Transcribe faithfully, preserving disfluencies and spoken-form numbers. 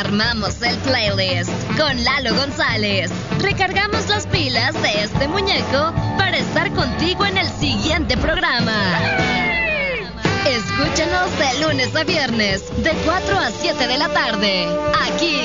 Armamos el playlist con Lalo González. Recargamos las pilas de este muñeco para estar contigo en el siguiente programa. Escúchanos de lunes a viernes, de cuatro a siete de la tarde, aquí